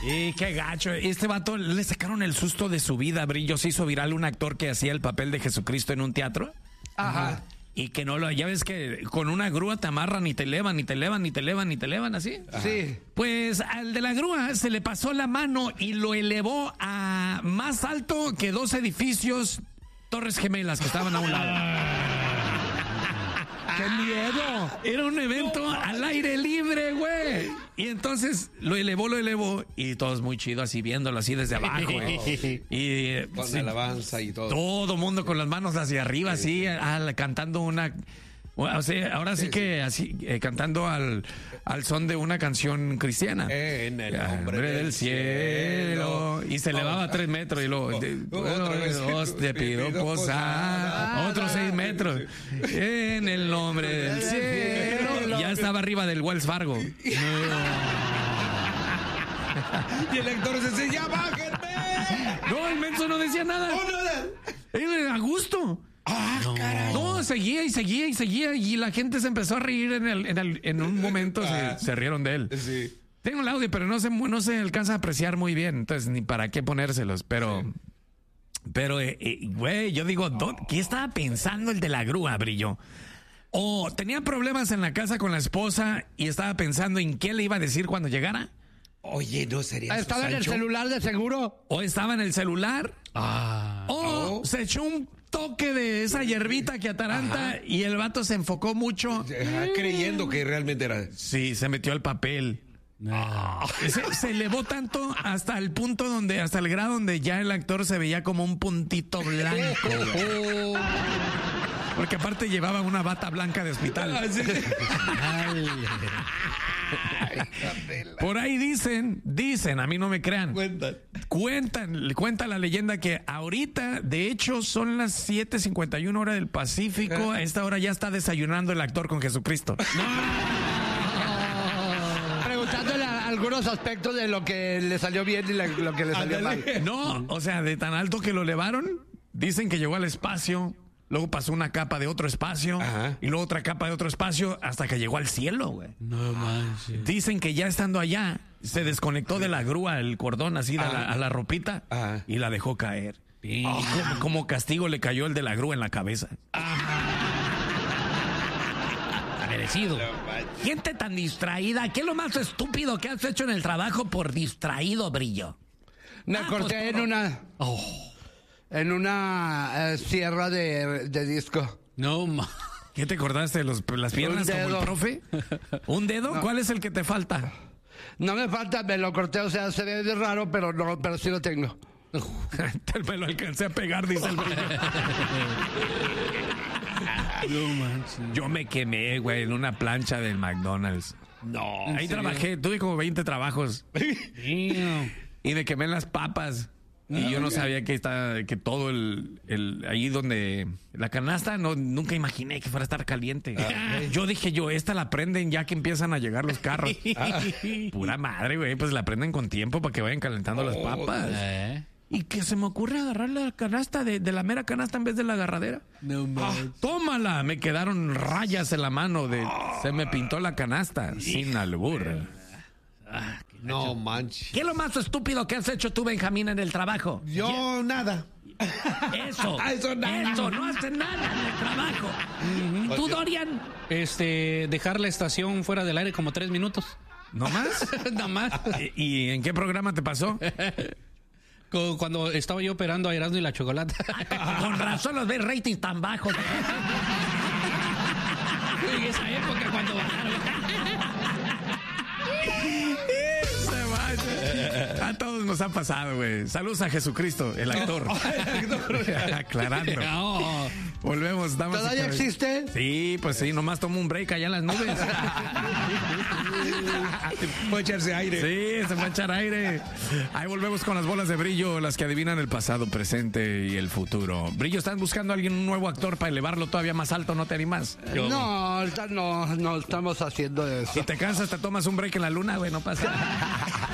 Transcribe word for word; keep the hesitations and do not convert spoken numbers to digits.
Y qué gacho. Este vato le sacaron el susto de su vida, Brillo. Se hizo viral un actor que hacía el papel de Jesucristo en un teatro. Ajá. Y que no lo, ya ves que con una grúa te amarran y te elevan, y te elevan, y te elevan, y te elevan así. Sí. Pues al de la grúa se le pasó la mano y lo elevó a más alto que dos edificios Torres Gemelas que estaban a un lado. ¡Qué miedo! Era un evento al aire libre, güey. Y entonces lo elevó, lo elevó. Y todos muy chido así viéndolo así desde abajo, güey. Y Con sí, alabanza y todo. todo mundo con las manos hacia arriba, así, al- cantando una... O sea, ahora sí que así, eh, cantando al, al son de una canción cristiana. En el nombre Hombre del del cielo. Y se elevaba a tres metros y luego... de- otra vez. Dios, te pido posada. Otros seis metros. En el nombre del cielo. Y ya estaba arriba del Wells Fargo. Y el actor se dice, ¡ya bájenme! No, el menso no decía nada. ¡No, nada! Eh, A gusto. ¡Ah, caray! No, seguía y seguía y seguía y la gente se empezó a reír en el, en el- en un momento se, se rieron de él. Sí. Tengo el audio, pero no se, no se alcanza a apreciar muy bien, entonces ni para qué ponérselos, pero... Pero, eh, eh, güey, yo digo, ¿dó- ¿qué estaba pensando el de la grúa, Brillo? O tenía problemas en la casa con la esposa y estaba pensando en qué le iba a decir cuando llegara. Oye, ¿no sería su ¿Estaba en el Sancho? celular de seguro? O estaba en el celular. Ah. O Oh. se echó un toque de esa hierbita que ataranta y el vato se enfocó mucho. Ajá, creyendo que realmente era... Sí, se metió al papel. Ah. Se, se elevó tanto hasta el punto donde, hasta el grado donde ya el actor se veía como un puntito blanco. Oh. Porque aparte llevaba una bata blanca de hospital. Ay. Por ahí dicen, dicen, a mí no me crean. Cuenta. Cuentan, cuenta la leyenda que ahorita, de hecho, son las siete cincuenta y una hora del Pacífico. A esta hora ya está desayunando el actor con Jesucristo. Preguntándole a- algunos aspectos de lo que le salió bien y la- lo que le salió mal. No, o sea, de tan alto que lo elevaron, dicen que llegó al espacio, luego pasó una capa de otro espacio, Ajá. y luego otra capa de otro espacio, hasta que llegó al cielo, güey. No manches. Dicen que ya estando allá, se desconectó de la grúa el cordón así a la, a la ropita Ajá. y la dejó caer. Sí. Y como, como castigo le cayó el de la grúa en la cabeza. Merecido. Gente tan distraída, ¿qué es lo más estúpido que has hecho en el trabajo por distraído, Brillo? Me Ah, corté pues, en todo. una... En una eh, sierra de, de disco. No ma. ¿Qué te acordaste de los, las piernas Un como el dedo. profe? ¿Un dedo? ¿Cuál es el que te falta? No me falta, me lo corté, o sea, se ve de raro, pero no, pero sí lo tengo. Me lo alcancé a pegar, dice el Brillo. No manches. Yo me quemé, güey, en una plancha del McDonald's. No. Ahí trabajé, tuve como veinte trabajos. Damn. Y me quemé en las papas. Y yo no sabía que está, que todo el, el ahí donde la canasta, no, nunca imaginé que fuera a estar caliente. Yo dije yo, esta la prenden ya que empiezan a llegar los carros. Pura madre, güey, pues la prenden con tiempo para que vayan calentando las papas. Eh. Y que se me ocurre agarrar la canasta de, de la mera canasta en vez de la agarradera. No manches. ¡Tómala! Me quedaron rayas en la mano de, se me pintó la canasta sin albur. No manches. ¿Qué es lo más estúpido que has hecho tú, Benjamín, en el trabajo? Yo nada. Eso. Eso nada. Eso, no hace nada en el trabajo. ¿Y tú, Dorian? Este, dejar la estación fuera del aire como tres minutos. ¿No más? Nada más. ¿Y, y en qué programa te pasó? Cu- Cuando estaba yo operando a Erasmo y la Chocolata. Con razón los ves ratings tan bajos. En esa época cuando bajaron. Se vaya. A todos nos ha pasado, güey. Saludos a Jesucristo, el actor. Aclarando. No. Volvemos, damas y ¿Todavía caballeros. existe? Sí, pues sí, nomás tomo un break allá en las nubes. Puede echarse aire. Sí, se va a echar aire. Ahí volvemos con las bolas de Brillo, las que adivinan el pasado, presente y el futuro. Brillo, ¿están buscando a alguien, un nuevo actor para elevarlo todavía más alto? ¿No te animas? No, ahorita no, no estamos haciendo eso. Si te cansas, te tomas un break en la luna, güey, no pasa nada.